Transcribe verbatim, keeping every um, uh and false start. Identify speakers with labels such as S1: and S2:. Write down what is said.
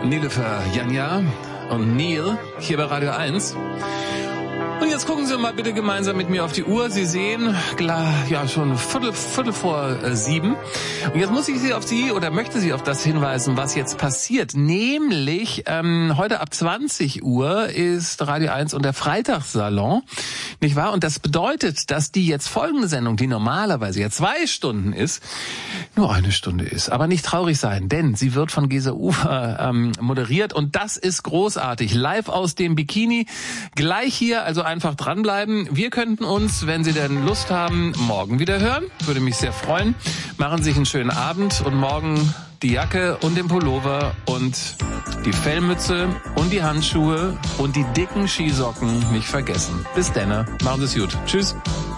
S1: Nilofer Janja und Neil hier bei Radio eins. Und jetzt gucken Sie mal bitte gemeinsam mit mir auf die Uhr. Sie sehen, ja, schon Viertel, Viertel vor äh, sieben. Und jetzt muss ich Sie auf Sie oder möchte Sie auf das hinweisen, was jetzt passiert. Nämlich, ähm, heute ab zwanzig Uhr ist Radio eins und der Freitagssalon, nicht wahr? Und das bedeutet, dass die jetzt folgende Sendung, die normalerweise ja zwei Stunden ist, nur eine Stunde ist. Aber nicht traurig sein, denn sie wird von Gesa Ufer ähm, moderiert und das ist großartig. Live aus dem Bikini, gleich hier, also einfach dranbleiben. Wir könnten uns, wenn Sie denn Lust haben, morgen wieder hören. Würde mich sehr freuen. Machen Sie sich einen schönen Abend und morgen die Jacke und den Pullover und die Fellmütze und die Handschuhe und die dicken Skisocken nicht vergessen. Bis dann. Machen Sie es gut. Tschüss.